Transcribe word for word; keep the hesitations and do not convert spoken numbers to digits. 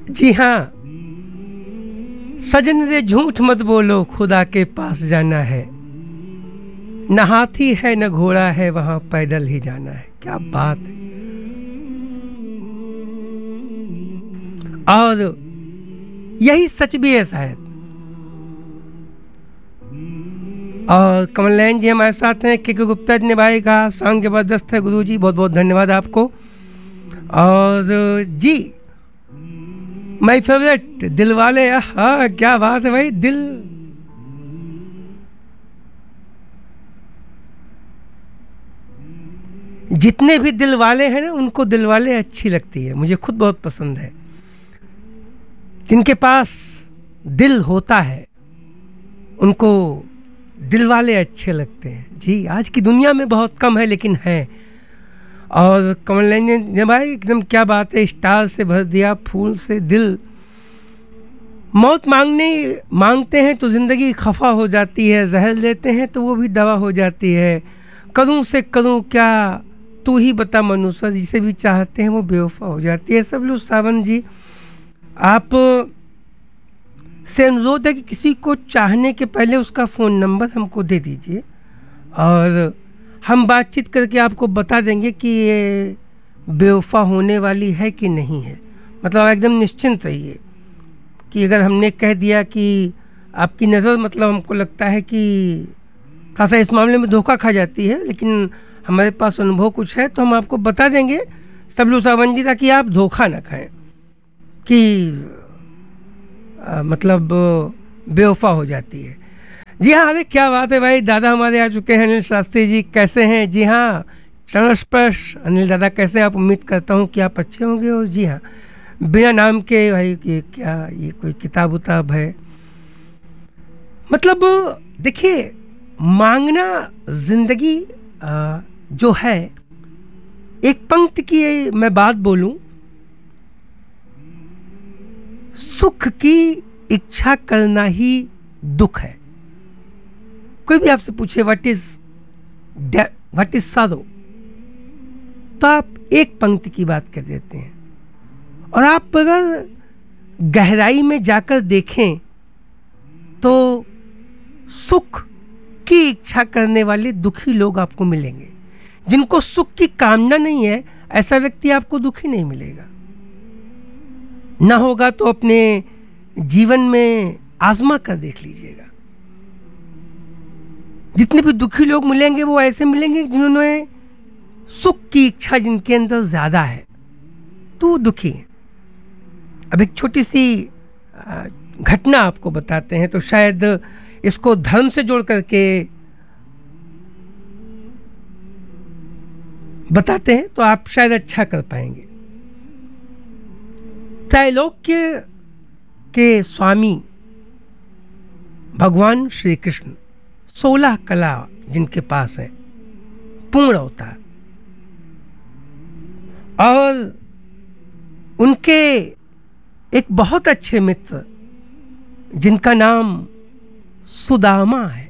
जी हाँ, सजन रे झूठ मत बोलो, खुदा के पास जाना है, न हाथी है न घोड़ा है, वहां पैदल ही जाना है। क्या बात है। और यही सच भी है शायद। और कमल नयन जी हमारे साथ हैं, के के गुप्ता जी ने भाई कहा सॉन्ग जबरदस्त है गुरु जी, बहुत बहुत धन्यवाद आपको। और जी माय फेवरेट दिलवाले, हाँ क्या बात है भाई। दिल जितने भी दिल वाले हैं ना, उनको दिलवाले अच्छी लगती है, मुझे खुद बहुत पसंद है। जिनके पास दिल होता है उनको दिल वाले अच्छे लगते हैं। जी आज की दुनिया में बहुत कम है लेकिन हैं। और कमल ने भाई एकदम क्या बात है, स्टार से भर दिया फूल से दिल। मौत मांगने मांगते हैं तो ज़िंदगी खफा हो जाती है, जहर लेते हैं तो वो भी दवा हो जाती है। करूं से करूं क्या तू ही बता मनुष्य, जिसे भी चाहते हैं वो बेवफा हो जाती है। सब लोग सावन जी आप से अनुरोध है कि किसी को चाहने के पहले उसका फ़ोन नंबर हमको दे दीजिए और हम बातचीत करके आपको बता देंगे कि ये बेवफा होने वाली है कि नहीं है। मतलब एकदम निश्चिंत रहिए कि अगर हमने कह दिया कि आपकी नज़र मतलब हमको लगता है कि खासा इस मामले में धोखा खा जाती है, लेकिन हमारे पास अनुभव कुछ है तो हम आपको बता देंगे सबलू सावन जी, ताकि आप धोखा ना खाएं कि आ, मतलब बेवफा हो जाती है। जी हाँ, अरे क्या बात है भाई। दादा हमारे आ चुके हैं, अनिल शास्त्री जी कैसे हैं। जी हाँ, चरण स्पर्श अनिल दादा कैसे हैं आप। उम्मीद करता हूँ कि आप अच्छे होंगे। और जी हाँ, बिना नाम के भाई ये क्या, ये कोई किताब उताब है। मतलब देखिए, मांगना जिंदगी आ, जो है, एक पंक्ति की मैं बात बोलूं, सुख की इच्छा करना ही दुख है। कोई भी आपसे पूछे व्हाट इज व्हाट इज साधो, तो आप एक पंक्ति की बात कर देते हैं। और आप अगर गहराई में जाकर देखें तो सुख की इच्छा करने वाले दुखी लोग आपको मिलेंगे। जिनको सुख की कामना नहीं है, ऐसा व्यक्ति आपको दुखी नहीं मिलेगा। ना होगा तो अपने जीवन में आजमा कर देख लीजिएगा। जितने भी दुखी लोग मिलेंगे वो ऐसे मिलेंगे जिन्होंने सुख की इच्छा जिनके अंदर ज्यादा है, तो वो दुखी है। अब एक छोटी सी घटना आपको बताते हैं, तो शायद इसको धर्म से जोड़ करके बताते हैं तो आप शायद अच्छा कर पाएंगे। त्रैलोक्य के स्वामी भगवान श्री कृष्ण सोलह कला जिनके पास है, पूर्ण अवतार, और उनके एक बहुत अच्छे मित्र जिनका नाम सुदामा है।